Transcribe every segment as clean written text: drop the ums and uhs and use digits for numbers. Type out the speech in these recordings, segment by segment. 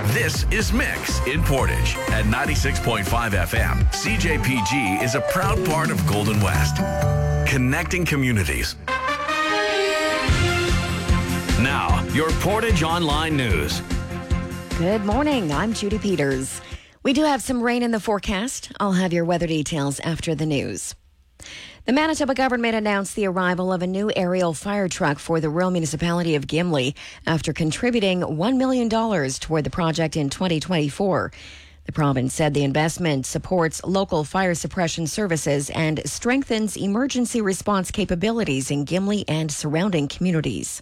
This is Mix in Portage at 96.5 FM. CJPG is a proud part of Golden West, connecting communities. Now, your Portage Online News. Good morning. I'm Judy Peters. We do have some rain in the forecast. I'll have your weather details after the news. The Manitoba government announced the arrival of a new aerial fire truck for the rural municipality of Gimli after contributing $1 million toward the project in 2024. The province said the investment supports local fire suppression services and strengthens emergency response capabilities in Gimli and surrounding communities.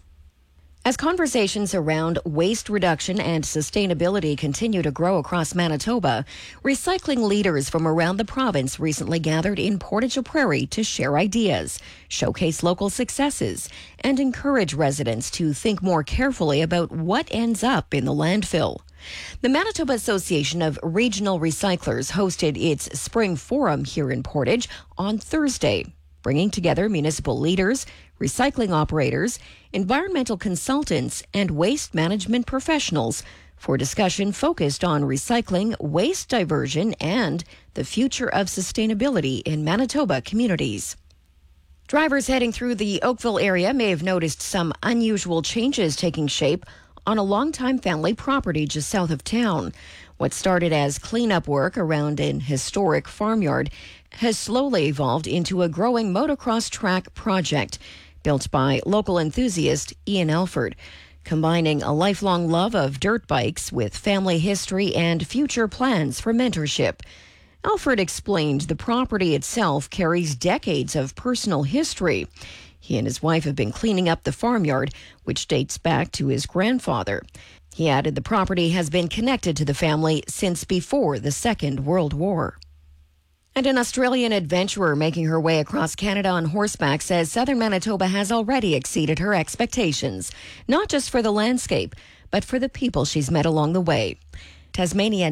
As conversations around waste reduction and sustainability continue to grow across Manitoba, recycling leaders from around the province recently gathered in Portage la Prairie to share ideas, showcase local successes, and encourage residents to think more carefully about what ends up in the landfill. The Manitoba Association of Regional Recyclers hosted its spring forum here in Portage on Thursday, bringing together municipal leaders, recycling operators, environmental consultants, and waste management professionals for discussion focused on recycling, waste diversion, and the future of sustainability in Manitoba communities. Drivers heading through the Oakville area may have noticed some unusual changes taking shape on a longtime family property just south of town. What started as cleanup work around an historic farmyard has slowly evolved into a growing motocross track project built by local enthusiast Ian Alford, combining a lifelong love of dirt bikes with family history and future plans for mentorship. Alford explained the property itself carries decades of personal history. He and his wife have been cleaning up the farmyard, which dates back to his grandfather. He added the property has been connected to the family since before the Second World War. And an Australian adventurer making her way across Canada on horseback says southern Manitoba has already exceeded her expectations, not just for the landscape, but for the people she's met along the way. Tasmania